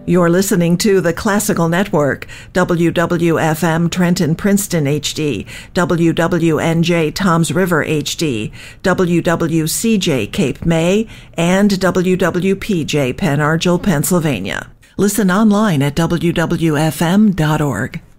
You're listening to the Classical Network, WWFM Trenton Princeton HD, WWNJ Toms River HD, WWCJ Cape May, and WWPJ Pen Argyl, Pennsylvania. Listen online at WWFM.org.